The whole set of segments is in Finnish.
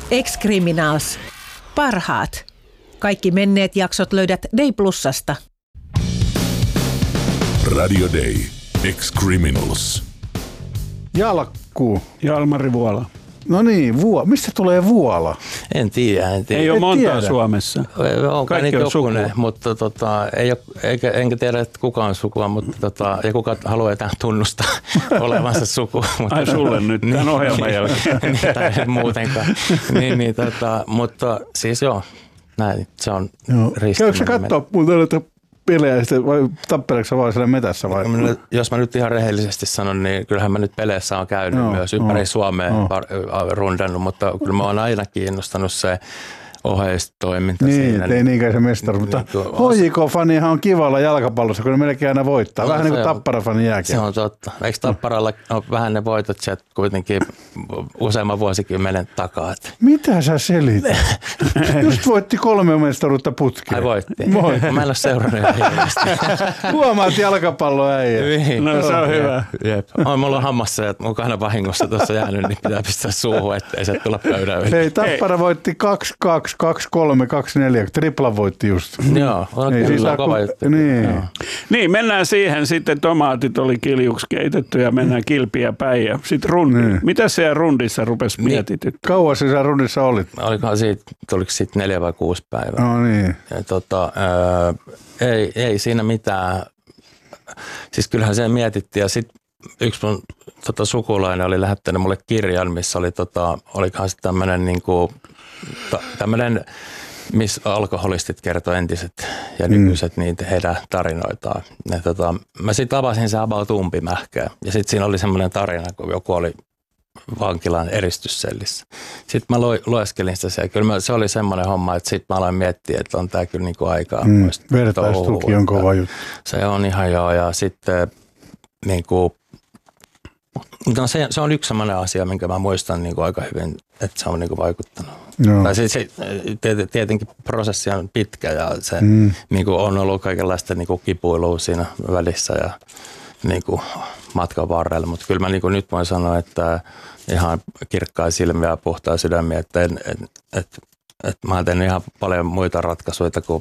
Ex-Criminals. Parhaat. Kaikki menneet jaksot löydät Day Plusasta. Radio Day. Ex-Criminals. Jalkku. Jalmari Vuola. No niin, mistä tulee Vuola? En tiedä. Ei ole montaa Suomessa. Kaikki on jokunen, mutta ei ole, enkä tiedä, että kuka on sukua, mutta ja kuka haluaa jotain tunnustaa olevansa sukua. Ai sulle nyt tämän ohjelman jälkeen. Tai muutenkaan. Mutta siis joo, näin, se on ristimäinen. Käykö sä katsoa muuta pelejä vai tappeleeko sä vaan siellä metässä? Vai? Jos mä nyt ihan rehellisesti sanon, niin kyllähän mä nyt peleissä on käynyt myös ympäri Suomea rundannut, mutta kyllä mä oon aina kiinnostanut se oheistoiminta siinä. Ei niinkään se mestaruus, mutta HJK-fanihan on kivalla jalkapallossa, kun ne melkein aina voittaa. Vähän niin kuin Tappara-fani jääkin. Se on totta. Eikö Tapparalla ole vähän ne voitot sieltä kuitenkin useamman vuosikymmenen takaa? Mitä sä selität? Just voitti 3 mestaruutta putkeen. Ai voitti. Mä en ole seurannut hirveästi. Huomaat jalkapalloäijä. No se on hyvä. Jep. Mulla on hammassa ja mun kahden vahingossa tuossa jäänyt, niin pitää pistää suuhun, ettei se tulla pöydän yli. Hei, Tappara voitti 2-2. 2-3, 2-4, tripla voitti just. Joo, on kyllä kova juttu. Niin, mennään siihen sitten, tomaatit oli kiljuksi keitetty ja mennään kilpiä päin ja sitten rundi. Mitä siellä rundissa rupesi mietityt? Kauan sä rundissa olit? Oliko siitä 4 vai 6 päivää? No niin. Ja ei siinä mitään. Siis kyllähän se mietittiin ja sitten yksi mun sukulainen oli lähettänyt mulle kirjan, missä oli olikohan se tämmöinen niinku tämmöinen, missä alkoholistit kertoi entiset ja nykyiset niitä heidän tarinoitaan. Ja mä sitten avasin se about umpimähkää ja sitten siinä oli semmoinen tarina, kun joku oli vankilan eristyssellissä. Sitten mä lueskelin sitä ja kyllä se oli semmoinen homma, että sitten mä aloin miettiä, että on tää kyllä niinku aikaa. Vertaistuki on kova juttu. Se on ihan joo ja sitten niinku no se on yksi sellainen asia, minkä mä muistan niin kuin aika hyvin, että se on niin kuin vaikuttanut. No. Tai se tietenkin prosessi on pitkä ja se niin kuin on ollut kaikenlaista niin kuin kipuilua siinä välissä ja niin kuin matkan varrella. Mutta kyllä mä niin kuin nyt voin sanoa, että ihan kirkkaa silmiä ja puhtaa sydämiä, että mä oon tehnyt ihan paljon muita ratkaisuja kuin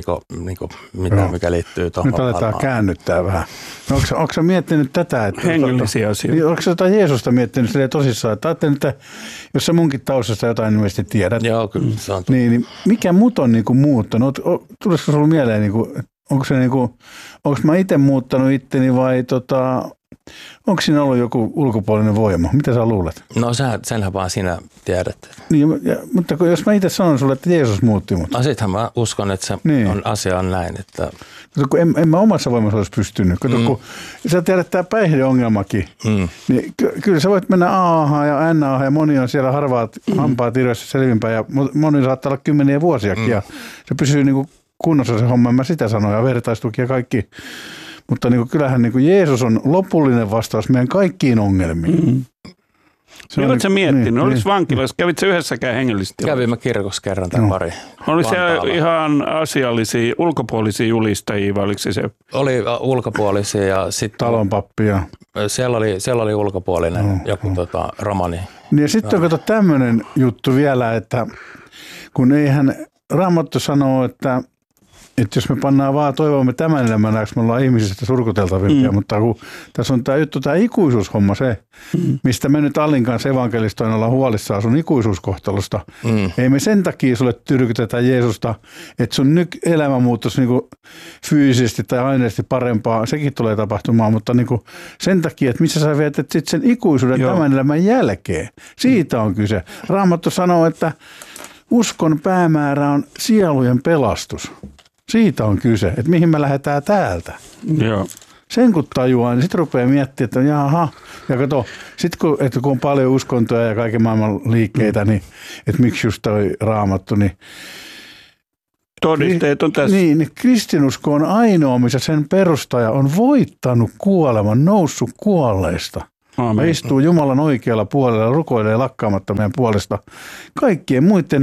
mikä liittyy tuohon. Nyt aletaan käännyttää vähän. No, onko sä miettinyt tätä? Että hengellisiä asioita. Onko sä jotain Jeesusta miettinyt tosissaan? Että ajattelin, että jos sä munkin taustasta jotain ilmeisesti tiedät. Joo, kyllä se on. Niin mikä mut on niin kuin muuttanut? Tulisiko sulla mieleen, niin kuin, onko mä itse muuttanut itteni vai onko siinä ollut joku ulkopuolinen voima? Mitä sä luulet? No senhän vaan sinä tiedät. Niin, mutta jos mä itse sanon sulle, että Jeesus muutti mut. No sittenhän mä uskon, että se asia on näin. Että kun en mä omassa voimassa olisi pystynyt. Kun sä tiedät tämä päihdeongelmakin, niin kyllä sä voit mennä A-ahan ja N-ahan ja moni on siellä harvaat hampaat irvessä selvinpäin ja moni saattaa olla 10 vuosiakin ja se pysyy niin kuin kunnossa se homma, en mä sitä sanoin ja vertaistuki ja kaikki. Mutta niin kuin, kyllähän niin kuin Jeesus on lopullinen vastaus meidän kaikkiin ongelmiin. Oletko sä miettinyt? Oliko vankilassa? Kävit sä yhdessäkään hengellisesti? Kävin mä kirkossa kerran tai pari. Oli siellä ihan asiallisia, ulkopuolisia julistajia vai oliko se? Oli ulkopuolisia ja sitten talonpappia. Siellä oli ulkopuolinen joku romani. Ja sitten on tämmöinen juttu vielä, että kun eihän Raamattu sanoo, että jos me pannaan vaan toivomme tämän elämän ajaksi, me ollaan ihmisistä surkuteltavimpia, mutta kun tässä on tämä juttu, tämä ikuisuushomma se, mistä me nyt Allin kanssa evankelistoina ollaan huolissaan sun ikuisuuskohtalosta. Ei me sen takia sulle tyrkytetä Jeesusta, että sun elämä muuttuisi niinku fyysisesti tai aineellisesti parempaa, sekin tulee tapahtumaan, mutta niinku sen takia, että missä sä vietät sitten sen ikuisuuden tämän elämän jälkeen. Siitä on kyse. Raamattu sanoo, että uskon päämäärä on sielujen pelastus. Siitä on kyse, että mihin me lähdetään täältä. Joo. Sen kun tajuaa, niin sitten rupeaa miettimään, että jaha. Ja kato, sitten kun on paljon uskontoja ja kaiken maailman liikkeitä, niin että miksi just toi Raamattu, niin todisteet on tässä. Niin kristinusko on ainoa, missä sen perustaja on voittanut kuoleman, noussut kuolleista. Ja istuu Jumalan oikealla puolella ja rukoilee lakkaamatta meidän puolesta. Kaikkien muiden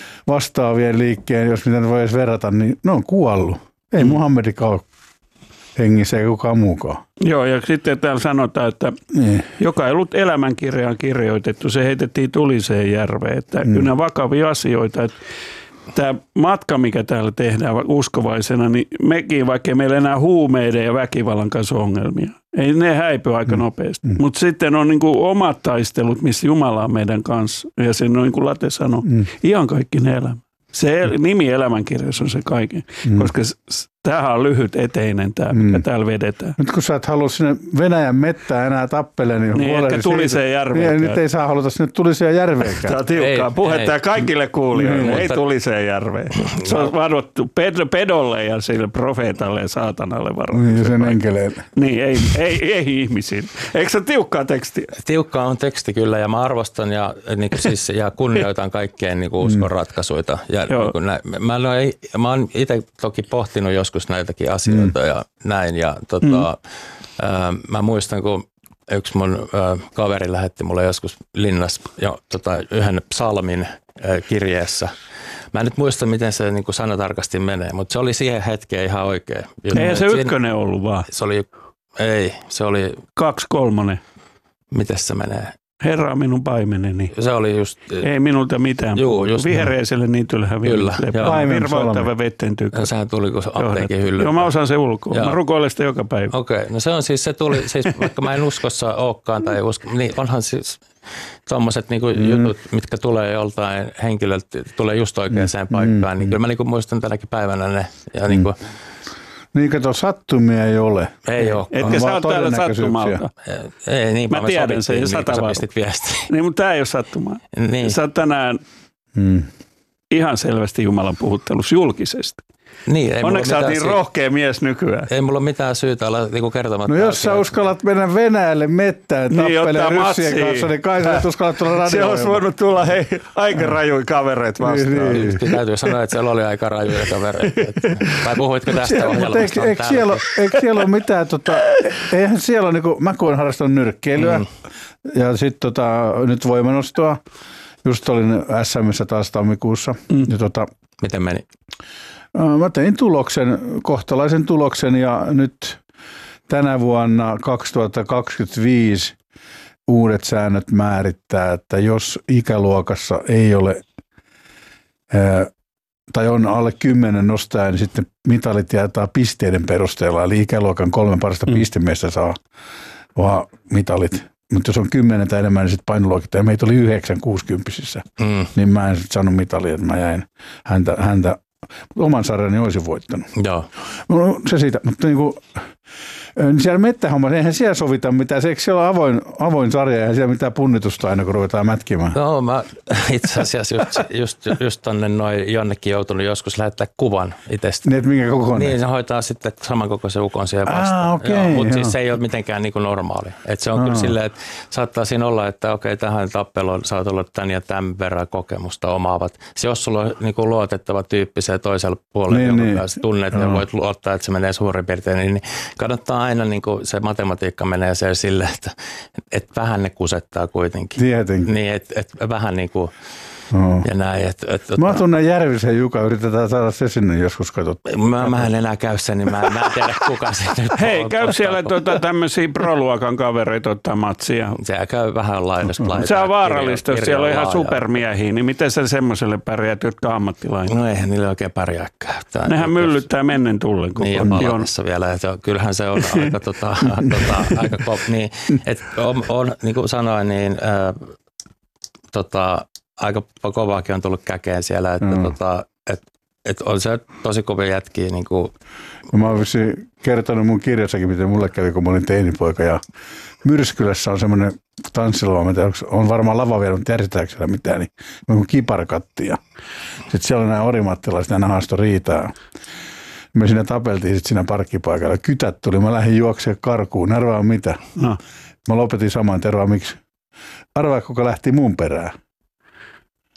vastaavien liikkeen, jos mitä voi edes verrata, niin ne on kuollut. Ei Muhammedikaan ole hengissä ei kukaan muukaan. Joo, ja sitten täällä sanotaan, että joka ei ollut elämänkirjaan kirjoitettu, se heitettiin tuliseen järveen. Että kyllä nämä vakavia asioita. Että tämä matka, mikä täällä tehdään uskovaisena, niin mekin, vaikka meillä enää huumeiden ja väkivallan kanssa ongelmia. Ei ne häipy aika nopeasti. Mutta sitten on niin kuin omat taistelut, missä Jumala on meidän kanssa. Ja sen on niin kuin Late sanoi, ihan kaikki ne elämä. Se nimi elämänkirjassa on se kaiken, koska tämähän on lyhyt eteinen tämä, mikä täällä vedetään. Nyt kun sä et halua sinne Venäjän mettään enää tappele, niin ehkä Tuliseen järveen. Niin, nyt ei saa haluta sinne Tuliseen järveenkään. Tämä on tiukkaa puhetta ja kaikille kuulijoille. Ei Tuliseen järveen. Se on vaadottu pedolle ja sille profeetalle ja saatanalle varoitus. Niin, ja sen enkeleille. Niin, ei ihmisiin. Eikö se ole tiukkaa tekstiä? Tiukkaa on teksti kyllä, ja mä arvostan ja, niin siis, ja kunnioitan kaikkeen niin uskon ratkaisuita. Ja, niin mä oon itse toki pohtinut joskus näitäkin asioita ja näin. Ja mä muistan, kun yksi mun kaveri lähetti mulle joskus linnassa yhden psalmin kirjeessä. Mä en nyt muista, miten se niin kuin sanatarkasti menee, mutta se oli siihen hetkeen ihan oikein. Eihän se ykkönen ollut vaan. Se oli 2/3. Miten se menee? Herra on minun paimeneni. Se oli just... Ei minulta mitään. Vihreiselle niityllähän virvoittava vetten tykkä. Sehän tuli, kun apteekin hyllyyn. Joo, mä osaan se ulkoa. Mä rukoilen sitä joka päivä. Okei, no se tuli, siis vaikka mä en uskossa olekaan tai usko, niin onhan siis tommoset niinku jutut, mitkä tulee joltain henkilöltä, tulee just oikeaan paikkaan. Niin kyllä mä niinku muistan tänäkin päivänä ne. Ja niinku, niin kato, sattumia ei ole. Ei ole. Etkä sä ole täällä sattumalta. Ei, niin mä tiedän sen, niin, kun sä pistit viestiä. Niin, mutta tää ei ole sattumaa. Niin. Sä oot tänään ihan selvästi Jumalan puhuttelussa julkisesti. Niin, onneksi sä oot niin rohkea mies nykyään. Ei mulla ole mitään syytä olla niinku kertomatta. No jos sä uskallat mennä Venäjälle mettään tappeleen ryssien kanssa, niin kai sä et uskallat tulla radioon. Se olisi voinut tulla aika rajuja kavereet vastaan. Niin. Täytyy sanoa, että siellä oli aika rajuja kavereita. Vai puhuitko tästä ohjelmasta? Eikö siellä ole mitään, eihän siellä ole, niin mä kun olen harrastanut nyrkkeilyä ja sitten nyt voimanostoa. Just olin SM:ssä taas tammikuussa. Ja miten meni? Mä tein kohtalaisen tuloksen ja nyt tänä vuonna 2025 uudet säännöt määrittää, että jos ikäluokassa ei ole tai on alle 10 nostaja, niin sitten mitalit jaetaan pisteiden perusteella. Eli ikäluokan 3 parasta pistemiestä saa vaan mitalit. Mutta jos on 10 tai enemmän, niin sitten painoluokit. Ja meitä oli 9 60-sissä, niin mä en sitten saanut mitalia, että mä jäin häntä oman sarjani olisin voittanut. Joo. No, se siitä, mutta niin siellä mettähommassa, eihän siellä sovita mitään. Eikö siellä ole avoin sarja, eihän siellä mitään punnitusta aina, kun ruvetaan mätkimään? No, mä itse asiassa just tonne jonnekin joutunut joskus lähettää kuvan itsestä. Niin, että minkä kokoinen? Niin, se hoitaa sitten samankokoisen ukon siihen vastaan. Okay, mutta siis se ei ole mitenkään niin kuin normaali. Että se on kyllä silleen, että saattaa siinä olla, että okei, tähän tappeluun saat olla tämän ja tämän verran kokemusta omaavat. Se jos sulla on niin kuin luotettava tyyppi se toisella puolella, jonka kanssa tunnet ja voit luottaa, että se menee suurin piirtein, niin kannattaa aina niin kuin se matematiikka menee sille, että vähän ne kusettaa kuitenkin. Tietenkin. Niin, että vähän niin kuin ja näin. Mä tunnen Järvisen Juka, yritetään saada se sinne joskus katsottua. Mä en enää käy sen, niin mä en tiedä kuka se nyt. Hei, käy siellä tämmöisiä pro-luokan kavereita ottaa matsia. Se käy vähän laidasta. Se on vaarallista, jos siellä on ihan supermiehiä, niin miten sä semmoiselle pärjäät, jotka on ammattilainen? No eihän niille oikein pärjääkään. Nehän myllyttää mennen tullen. Niin, ja palatessa vielä. Kyllähän se on aika niin, että on, niin kuin sanoin, niin aika kovaakin on tullut käkeen siellä, että on se tosi kovia jätkiä. Niin kuin. Mä oon kertonut mun kirjassakin, miten mulle kävi, kun mä olin teinipoika. Ja Myrskylässä on semmoinen tanssilava, on varmaan lava vielä, mutta järjestetäänkö siellä mitään, niin on kiparkatti. Ja sitten siellä on nämä orimattilaiset, nämä haastoi riitaa. Me siinä tapeltiin sitten siinä parkkipaikalla. Kytät tuli, mä lähdin juoksemaan karkuun. Arvaa mitä? No. Mä lopetin saman, arvaa miksi? Arvaa, kuka lähti mun perään.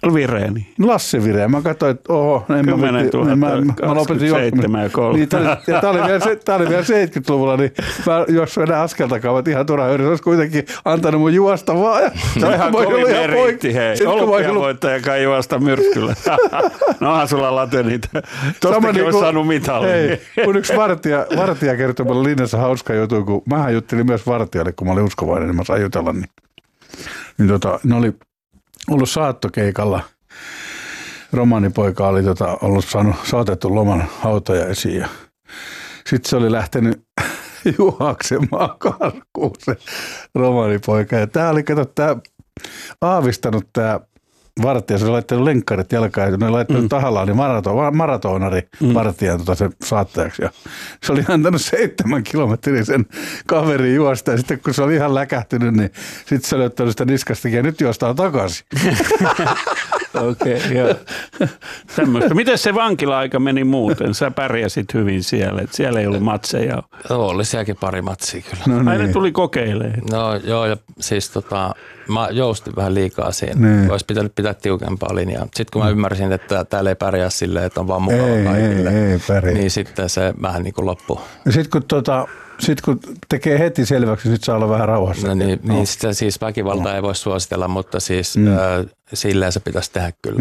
Vireeni. Lasse Vireen. Mä katsoin, että oho, mä lopetin juoksemisen. Niin, tämä oli vielä 70-luvulla, niin mä juossin enää askeltakaan, että ihan turha yritys. Olisi kuitenkin antanut mun juosta vaan. Se on ihan kovin meriitti, hei. Olympiavoittaja kai juosta myrskyllä. No onhan sulla late niitä. Tostakin olisi saanut mitalli. Hei, kun yksi vartija kertoi mulle linnassa hauska juttu, kun mähän juttelin myös vartijalle, kun mä olin uskovainen, niin mä sain jutella. Niin ne oli ollut saattokeikalla. Romaanipoika oli ollut saatettu loman hautajaisiin ja sitten se oli lähtenyt juoksemaan karkuun se romaanipoika. Ja tää oli, aavistanut tää vartija, se oli laittanut lenkkarit jalkaan ja ne oli laittanut tahallaan niin maratonari vartijan sen saattajaksi. Ja se oli antanut 7 kilometriä sen kaverin juosta ja sitten kun se oli ihan läkähtynyt, niin sitten se oli ottanut sitä niskastakin ja nyt juostaan takaisin. Okei, joo. Tämmöistä. Miten se vankila-aika meni muuten? Sä pärjäsit hyvin siellä, että siellä ei ollut matseja. Oli sielläkin pari matsia kyllä. No niin. Aina tuli kokeilemaan. No joo, ja siis mä joustin vähän liikaa siinä. Niin. Olisi pitänyt pitää tiukempaa linjaa. Sitten kun mä ymmärsin, että täällä ei pärjää silleen, että on vaan mukava kaikille, niin sitten se vähän niin kuin loppui. Ja sitten kun tekee heti selväksi, niin sitten saa olla vähän rauhassa. No niin sitä siis väkivaltaa ei voi suositella, mutta siis silleen se pitäisi tehdä kyllä.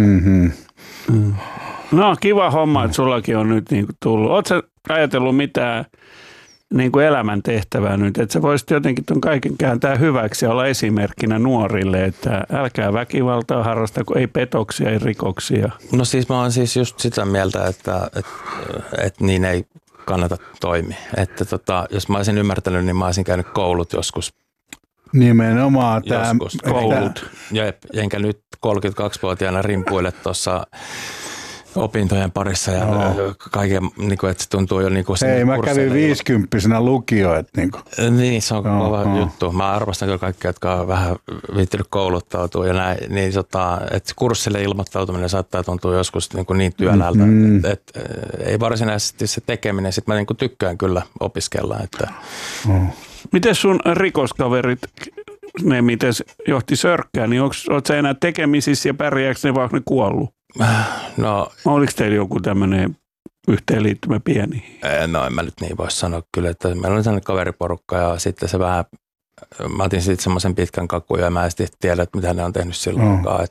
No kiva homma, että sullakin on nyt niin kuin tullut. Oletko sä ajatellut mitään niin kuin elämäntehtävää nyt, että sä voisit jotenkin ton kaiken kääntää hyväksi ja olla esimerkkinä nuorille, että älkää väkivaltaa harrastako, ei petoksia, ei rikoksia. No siis mä oon siis just sitä mieltä, että niin ei kannata toimia. Että jos mä olisin ymmärtänyt, niin mä olisin käynyt koulut joskus. Nimenomaan tämä. Joskus koulut. Enkä nyt 32-vuotiaana rimpuille tuossa opintojen parissa ja kaiken, niin kuin, että se tuntuu jo niin kuin hei, mä kävin 50-vuotiaana lukio. Niin, se on kova juttu. Mä arvostan kyllä kaikkia, jotka on vähän viittinyt kouluttautua ja näin. Niin, että kurssille ilmoittautuminen saattaa tuntua joskus niin työlältä. Että ei varsinaisesti se tekeminen. Sitten mä niin kuin tykkään kyllä opiskella. Että. Miten sun rikoskaverit, ne miten johti Sörkkään, niin ootko sä enää tekemisissä ja pärjääkö ne vaan ne kuollut? No, oliko teillä joku tämmöinen yhteenliittymä pieni? No en mä nyt niin voi sanoa kyllä, että meillä oli sellainen kaveriporukka ja sitten se vähän, mä otin sitten semmoisen pitkän kakun ja mä en sitten tiedä, että mitä ne on tehnyt silloinkaan.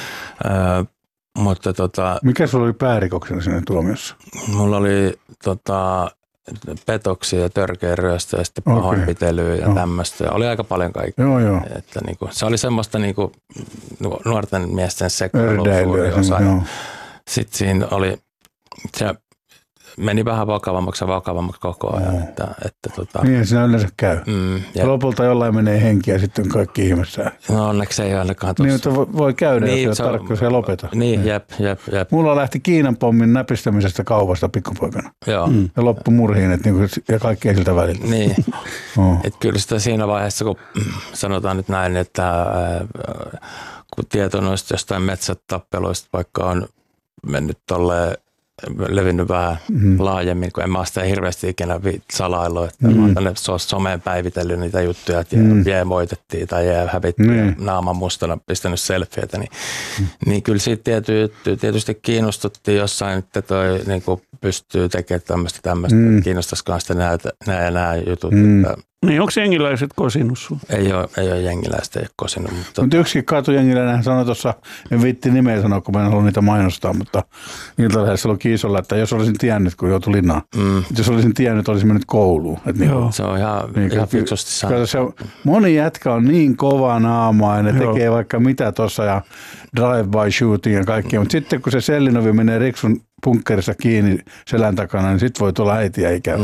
Mutta mikä sulla oli päärikoksena siinä tuomiossa? Mulla oli petoksia ja törkeä ryöstö ja sitten pahoinpitelyä ja tämmöistä. Oli aika paljon kaikkea. Joo. Että niinku, se oli semmoista niinku, nuorten miesten sekoilua osa. Sitten siinä oli, se meni vähän vakavammaksi koko ajan. Niin siinä yleensä käy. Lopulta jollain menee henki ja sitten kaikki ihmeessä. No onneksi ei ainakaan tuossa. Niin, että voi käydä, niin, jos ei ole tarkka, se ei lopeta. Niin, jep. Mulla lähti Kiinan pommin näpistämisestä kaupasta pikkupoikana. Joo. Ja loppu murhiin, ja kaikkea siltä välillä. Niin, että kyllä sitä siinä vaiheessa, kun sanotaan nyt näin, että kun tieto noista jostain metsätappeluista, vaikka on mennyt tolleen, levinnyt vähän laajemmin, kun en mä ole sitä hirveästi ikinä salaillut, että mä oon tänne someen päivitellyt niitä juttuja, että jää moitettiin tai jää hävittiin naaman mustana pistänyt selfieitä, niin kyllä siitä tietysti kiinnostuttiin jossain, että toi niin pystyy tekemään tämmöistä, kiinnostaisikaan sitä nämä jutut. Niin, onko jengiläiset kosinut sun? Ei ole jengiläistä, ei ole kosinut. Mutta yksikin katujengiläinen sanoi tuossa, en viitti nimeä sanoa, kun mä en halua niitä mainostaa, mutta Ilta-Lehdessä oli kiisolla, että jos olisin tiennyt, kun joutui linnaan, jos olisin tiennyt, olisin mennyt kouluun. Se on ihan fiksusti sanottu. Moni jätkä on niin kova naamaa ja ne tekee vaikka mitä tuossa ja drive-by shooting ja kaikkea, mutta sitten kun se sellinovi menee Riksun punkkerissa kiinni selän takana, niin sitten voi tulla äitiä ikävä.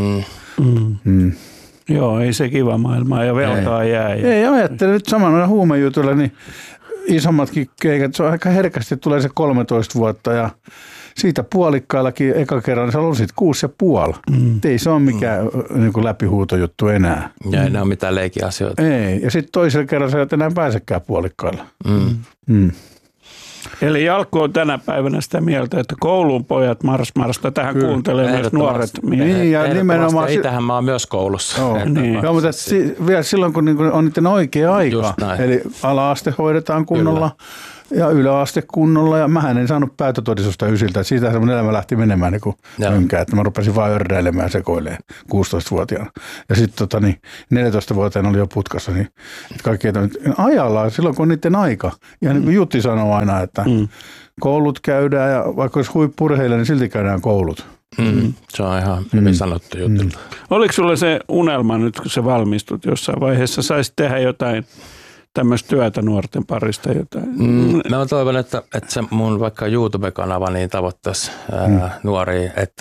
Joo, ei se kiva maailmaa ja velkaa jää. Ei ajattele nyt samalla huumejutuilla, niin isommatkin keikat, se on aika herkästi tulee se 13 vuotta ja siitä puolikkaillakin eka kerran sä lusit 6,5. Ei se ole mikään niin kuin läpihuutojuttu enää. Ja ei ne ole mitään leikiasioita. Ei, ja sitten toisella kerralla sä et enää pääsekään puolikkailla. Eli Jalkko on tänä päivänä sitä mieltä, että koulun pojat marsta tähän kuuntelee myös nuoret miehet. Niin, ja nimenomaan. Itähän mä oon myös koulussa. Joo, mutta vielä silloin, kun on niiden oikea aika. Eli ala-aste hoidetaan kunnolla. Ja yläaste kunnolla, ja mähän en saanut päätötodistusta ysiltä. Siitä se mun elämä lähti menemään niin kuin mönkään, että mä rupesin vaan ördäilemään ja sekoilemaan 16-vuotiaana. Ja sitten 14-vuotiaana oli jo putkassa, niin kaikki ajallaan silloin, kun on niiden aika. Ja niin kuin Jutti sanoo aina, että koulut käydään, ja vaikka olisi huippurheilija, niin silti käydään koulut. Se on ihan hyvin sanottu Jutilta. Oliko sulla se unelma nyt, kun sä valmistut jossain vaiheessa, saisit tehdä jotain tämmöistä työtä nuorten parista jotain? Mä toivon, että se mun vaikka YouTube-kanava niin tavoittaisi nuoria, että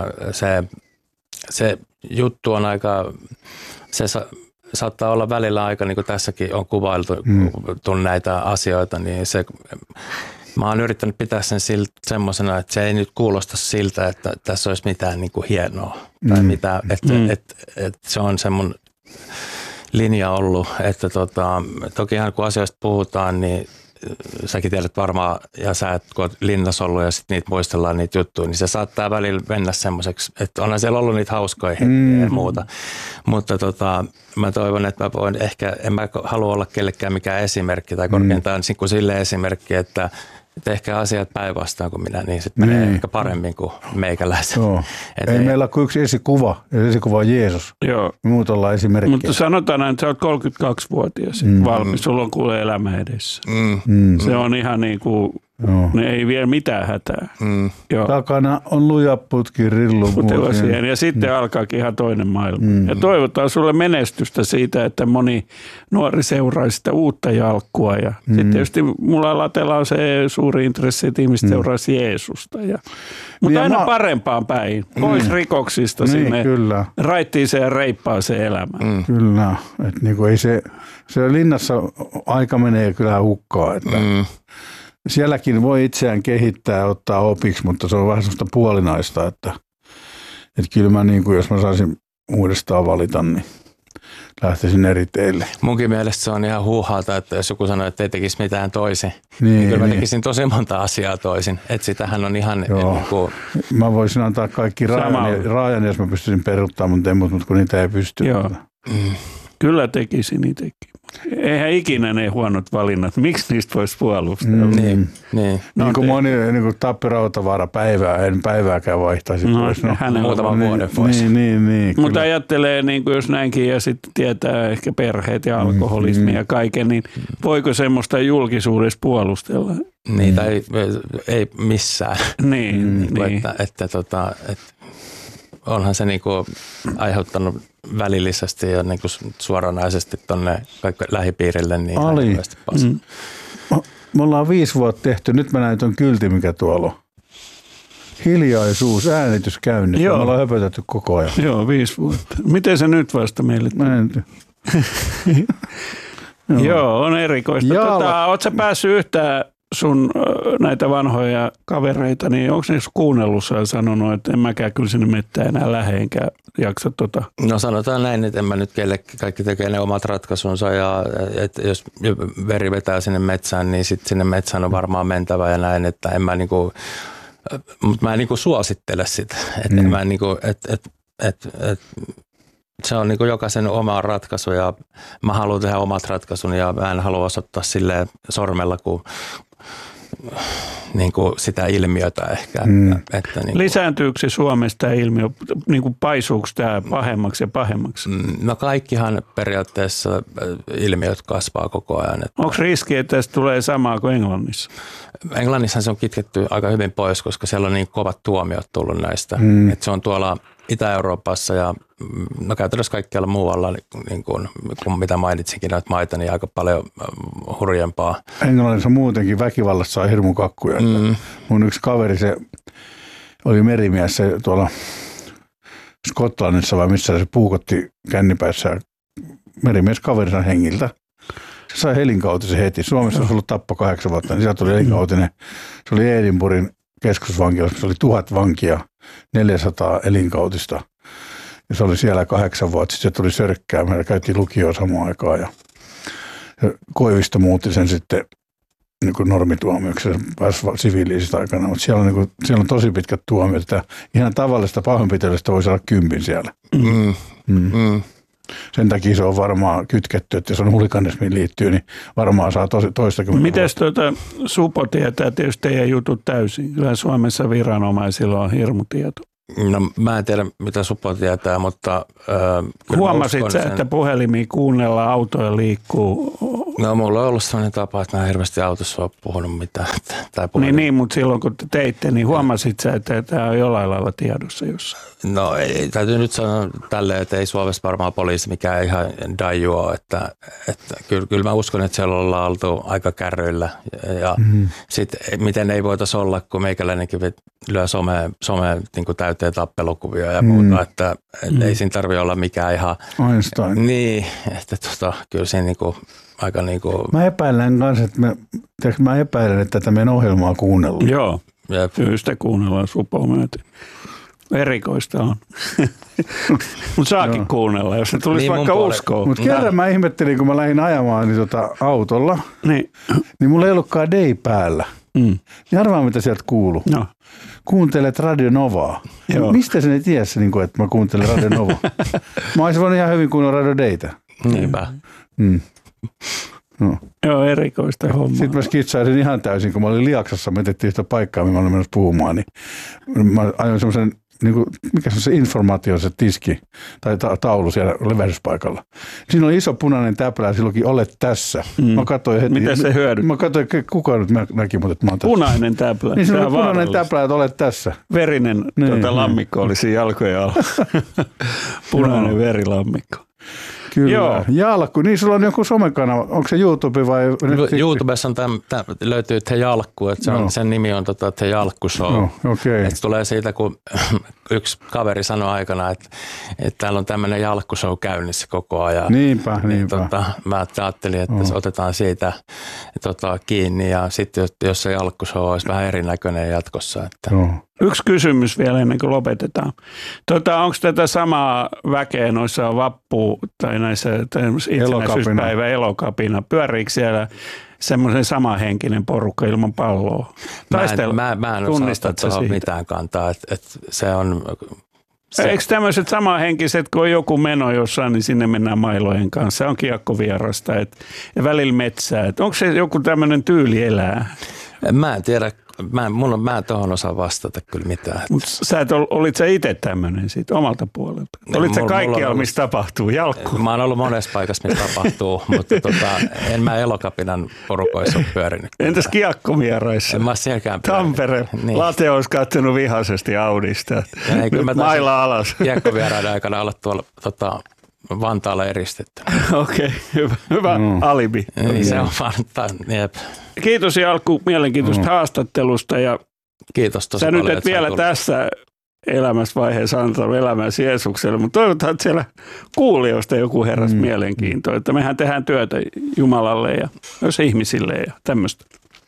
se juttu on aika, se saattaa olla välillä aika, niin kuin tässäkin on kuvailtu näitä asioita, niin se, mä oon yrittänyt pitää sen semmoisena, että se ei nyt kuulosta siltä, että tässä olisi mitään niin kuin hienoa tai mitään, että se on se mun linja ollut, että tokihan kun asioista puhutaan, niin säkin tiedät varmaan, ja sä et, kun oot linnassa ollut ja sitten niitä muistellaan niitä juttuja, niin se saattaa välillä mennä semmoiseksi, että onhan siellä ollut niitä hauskoja hetkiä ja muuta. Mutta mä toivon, että mä voin ehkä, en mä halua olla kellekään mikään esimerkki tai korkeintaan kuin sille esimerkki, että ehkä asiat päinvastaan kuin minä, niin sitten menee ehkä paremmin kuin meikäläisen. Ei meillä ole kuin yksi esikuva, ja esikuva on Jeesus. Joo. Muut ollaan esimerkkejä. Mutta sanotaan, että sä oot 32-vuotias valmis, sulla on kuule elämä edessä. Se on ihan niin kuin, ne ei vielä mitään hätää. Takana on luja putki rilluvuosien. Ja sitten alkaakin ihan toinen maailma. Ja toivotaan sulle menestystä siitä, että moni nuori seuraa sitä uutta jalkkua. Ja sitten tietysti mulla latella on se suuri intressi, että ihmiset seuraisi Jeesusta. Mutta aina parempaan päin, pois rikoksista sinne raittiiseen ja reippaaseen elämään. Kyllä, että niinku ei se linnassa aika menee kyllä hukkaan, että sielläkin voi itseään kehittää ja ottaa opiksi, mutta se on vähän sellaista puolinaista, että kyllä mä niin kuin, jos mä saisin uudestaan valita, niin lähtisin eri teille. Munkin mielestä se on ihan huuhaata, että jos joku sanoo, että ei tekisi mitään toisin, niin kyllä mä tekisin tosi monta asiaa toisin. Että sitähän on ihan Mä voisin antaa kaikki raajan, jos mä pystyisin peruuttamaan, mutta kun niitä ei pysty. Kyllä tekisin itsekin. Eihän ikinä ne huonot valinnat. Miksi niistä voisi puolustella? Niin kuin moni niin Tappi Rautavaara en päivääkään vaihtaisi pois. Muutaman vuoden pois. Niin, mutta ajattelee, niin kuin jos näinkin ja sitten tietää ehkä perheet ja alkoholismi ja kaiken, niin voiko semmoista julkisuudessa puolustella? Niitä ei missään. Niin. Että onhan se niinku aiheuttanut välillisesti ja niinku suoranaisesti tuonne lähipiirille. Niin me ollaan 5 vuotta tehty. Nyt mä näin tuon kyltin, mikä tuolla on. Hiljaisuus, äänitys käynnissä. Me ollaan höpötetty koko ajan. Joo, 5 vuotta. Miten se nyt vasta meille? Joo, on erikoista. Ootko sä päässyt yhtään sun näitä vanhoja kavereita, niin onko ne kuunnellut ja sanonut, että en mäkään kyllä sinne mettään enää lähde, enkä jaksa No sanotaan näin, että en mä nyt kaikki tekee ne omat ratkaisunsa ja että jos veri vetää sinne metsään, niin sitten sinne metsään on varmaan mentävä ja näin, että en mä niinku, mutta mä en niinku suosittele sitä, että mä niinku, se on niin kuin jokaisen oma ratkaisu ja mä haluan tehdä omat ratkaisun ja mä en halua osoittaa silleen sormella niin kuin sitä ilmiötä ehkä. Että niin lisääntyykö se Suomessa tämä ilmiö, niin kuin paisuuko tämä pahemmaksi ja pahemmaksi? No kaikkihan periaatteessa ilmiöt kasvaa koko ajan. Onko riski, että tästä tulee samaa kuin Englannissa? Englannissa se on kitketty aika hyvin pois, koska siellä on niin kovat tuomiot tullut näistä. Että se on tuolla Itä-Euroopassa ja no käytännössä kaikkialla muualla, niin kuin mitä mainitsinkin näitä maita, niin aika paljon hurjempaa. Englannissa muutenkin väkivallassa on hirmu kakkuja. Mun yksi kaveri, se oli merimies, se tuolla Skotlannissa vai missä se puukotti kännipäissä merimies kaverinsa hengiltä. Se sai elinkautisen heti. Suomessa olisi ollut tappo 8 vuotta, niin sieltä tuli elinkautinen. Se oli Edinburghin keskusvankilassa, se oli 1000 vankia, 400 elinkautista. Ja se oli siellä 8 vuotta, sitten se tuli sörkkäämään ja käytiin lukioon samaan aikaan. Ja Koivisto muutti sen sitten niin kuin normituomioksi, se pääsi siviiliisistä aikana, mutta siellä on tosi pitkät tuomiot, että ihan tavallista pahoinpitelystä voi saada 10 siellä. Sen takia se on varmaan kytketty, että jos on huliganismiin liittyy, niin varmaan saa toistakymmentä. Mites Supo tietää tietysti teidän jutut täysin? Kyllä Suomessa viranomaisilla on hirmutieto. No mä en tiedä, mitä Supo tietää, mutta... Huomasit sä, että puhelimia kuunnellaan, autoja liikkuu? No mulla on ollut sellainen tapa, että mä en hirveästi autossa ole puhunut mitään. Niin, mutta silloin kun te teitte, niin huomasit sä, että tämä on jollain lailla tiedossa jossain? No ei, täytyy nyt sanoa tälleen, että ei Suomessa varmaan poliisi mikään ihan daju ole, että kyllä mä uskon, että siellä ollaan oltu aika kärryillä ja sitten miten ei voitaisi olla, kun meikäläinenkin lyö someen niin kuin täyteen tappelukuvia ja muuta, että ei siinä tarvitse olla mikään ihan... Einstein. Niin, että kyllä siinä niin kuin, aika niin kuin... Mä epäilen kanssa, että tätä meidän ohjelmaa kuunnellaan. Joo, kyllä sitä kuunnellaan Supoa myöten. Erikoista on. Mutta saakin kuunnella, jos se tulisi niin vaikka uskoa. Mutta kerran mä ihmettelin, kun mä lähdin ajamaan niin autolla, niin mulla ei ollutkaan day päällä. Niin arvaa, mitä sieltä kuuluu. No. Kuuntelet Radio Novaa. Joo. Mistä sen ei tiedä, että mä kuuntelen Radio Novaa? Mä olisin voinut ihan hyvin kuunnella Radio Daytä. Niinpä. No. Joo, erikoista hommaa. Sitten mä skitsaisin ihan täysin, kun mä olin Liaksassa, me etettiin sitä paikkaa, mihin mä olin menossa puhumaan, niin mä ajoin semmoisen, mikä se informaatio, se tiski tai taulu siellä levähdyspaikalla. Siinä oli iso punainen täplä ja silloinkin olet tässä. Mä katsoin heti. Mitä se hyödyt? Mä katsoin, kuka nyt näki, mutta mä oon tässä. Punainen täplä. Niin siinä oli punainen täplä, että olet tässä. Verinen lammikko oli siinä jalkojen alla. Punainen verilammikko. Kyllä. Joo. Jalkku. Niin sulla on joku somekanava. Onko se YouTube vai? YouTubessa löytyy The Jalkku. Että sen nimi on The Jalkku Show. No, okay. Että tulee siitä, kun yksi kaveri sanoi aikana, että täällä on tämmöinen Jalkku Show käynnissä koko ajan. Niinpä. Mä ajattelin, että otetaan siitä kiinni ja sitten jos se Jalkku Show olisi vähän erinäköinen jatkossa. Että. Yksi kysymys vielä ennen kuin lopetetaan. Onko tätä samaa väkeä noissa vappu- tai näissä itsenäisyyspäivä elokapina? Pyöriikö siellä semmoisen samanhenkinen porukka ilman palloa? Mä en osaa ottaa mitään kantaa. Että se on... Eikö tämmöiset samanhenkiset, kun on joku meno jossain, niin sinne mennään mailojen kanssa. Se on kiekkovierasta ja välillä metsää. Onko se joku tämmöinen tyyli elää? Mä en tiedä. Mä en tuohon osaa vastata kyllä mitään. Mutta olit sä itse tämmöinen siitä omalta puolelta? Olit sä kaikkialla, missä tapahtuu? Jalkku? Mä oon ollut monessa paikassa, missä tapahtuu, mutta en mä elokapinan porukoissa ole pyörinyt. Entäs kiekkovieraissa? En mä sielläkään pyörinyt. Tampere. Niin. Late olisi katsonut vihaisesti Audista. Maila alas. Kiekkovieraiden aikana olla tuolla Vantaalla eristetty. Okei, hyvä alibi. Niin se on Vantaan, jep. Kiitos Jalkku mielenkiintoista haastattelusta. Ja kiitos tosi paljon. Sä nyt et vielä tässä elämäsvaiheessa antanut elämäsi Jeesukselle, mutta toivotaan, että siellä kuulijoista joku heräsi mielenkiintoa. Että mehän tehdään työtä Jumalalle ja myös ihmisille ja tämmöistä.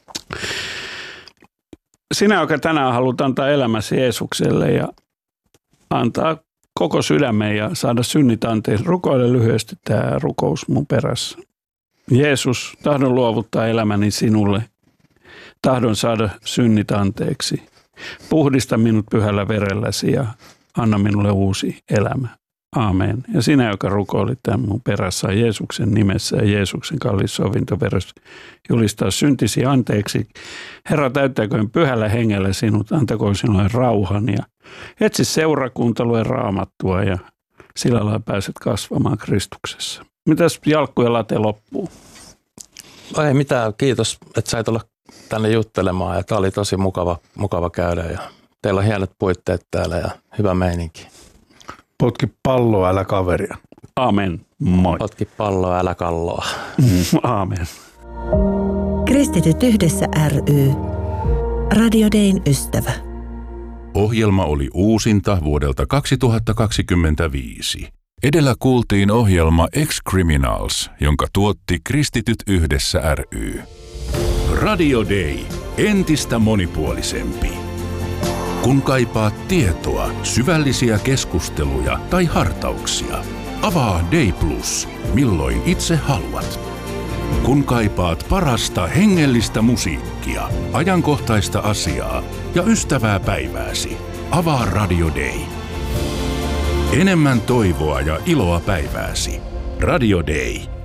Sinä, joka tänään haluat antaa elämäsi Jeesukselle ja antaa koko sydämen ja saada synnit anteeksi. Rukoile lyhyesti tämä rukous mun perässä. Jeesus, tahdon luovuttaa elämäni sinulle. Tahdon saada synnit anteeksi. Puhdista minut pyhällä verelläsi ja anna minulle uusi elämä. Aamen. Ja sinä, joka rukoilit tämän mun perässä Jeesuksen nimessä ja Jeesuksen kallis sovintoveressä, julistaa syntisi anteeksi. Herra, täyttääköön pyhällä hengellä sinut, antakoon sinulle rauhan ja etsi seurakunta, lue Raamattua ja sillä lailla pääset kasvamaan Kristuksessa. Mitäs Jalkku ja Late loppuu? Ei mitään, kiitos, että sait olla tänne juttelemaan ja tämä oli tosi mukava käydä ja teillä on hienot puitteet täällä ja hyvä meininki. Potki palloa, älä kaveria. Aamen. Moi. Potki palloa, älä kalloa. Aamen. Kristityt yhdessä ry. Radio Dayn ystävä. Ohjelma oli uusinta vuodelta 2025. Edellä kuultiin ohjelma Ex-Criminals, jonka tuotti Kristityt yhdessä ry. Radio Day. Entistä monipuolisempi. Kun kaipaat tietoa, syvällisiä keskusteluja tai hartauksia, avaa Day Plus, milloin itse haluat. Kun kaipaat parasta hengellistä musiikkia, ajankohtaista asiaa ja ystävää päivääsi, avaa Radio Day. Enemmän toivoa ja iloa päivääsi. Radio Day.